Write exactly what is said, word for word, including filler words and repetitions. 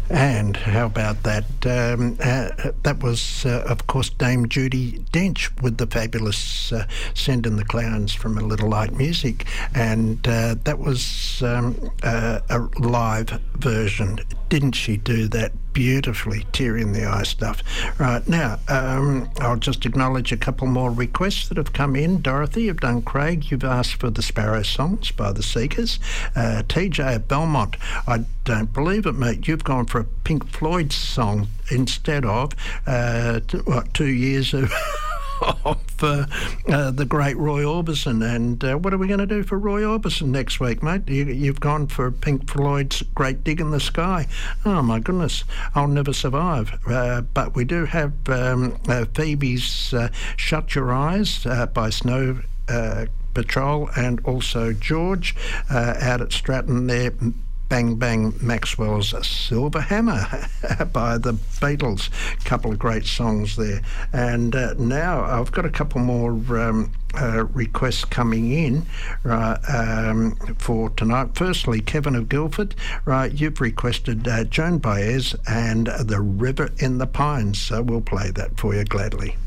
And how about that? Um, uh, that was, uh, of course, Dame Judi Dench with the fabulous uh, Send in the Clowns from A Little Light Music. And uh, that was um, uh, a live version. Didn't she do that beautifully? Tear in the eye stuff. Right, now, um, I'll just acknowledge a couple more requests that have come in. Dorothy, you've done Craig. You've asked for the Sparrow Songs by the Seekers. Uh, T J at Belmont, I don't believe it, mate. You've gone for a Pink Floyd song instead of, uh, t- what, two years of... of uh, uh, the great Roy Orbison. And uh, what are we going to do for Roy Orbison next week, mate? You, you've gone for Pink Floyd's Great Dig in the Sky. Oh, my goodness, I'll never survive. Uh, but we do have um, uh, Phoebe's uh, Shut Your Eyes uh, by Snow uh, Patrol, and also George uh, out at Stratton there, Bang Bang Maxwell's Silver Hammer by the Beatles. Couple of great songs there. And uh, now I've got a couple more um, uh, requests coming in right, um, for tonight. Firstly, Kevin of Guildford, right, you've requested uh, Joan Baez and The River in the Pines, so we'll play that for you gladly.